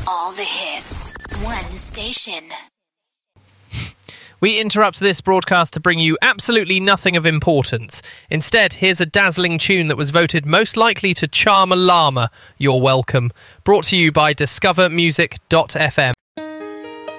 All the hits. One station. We interrupt this broadcast to bring you absolutely nothing of importance. Instead, here's a dazzling tune that was voted most likely to charm a llama. You're welcome. Brought to you by discovermusic.fm.